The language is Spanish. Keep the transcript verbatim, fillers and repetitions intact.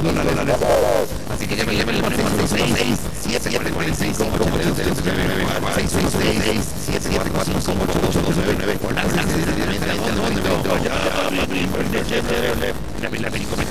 dólares. Así que llame, llame al seis uno seis, siete cuatro seis, cinco ocho nueve nueve, seis uno seis, siete cuatro cinco ocho dos nueve nueve. Lanzarse directamente a donde me veo. Ya, la película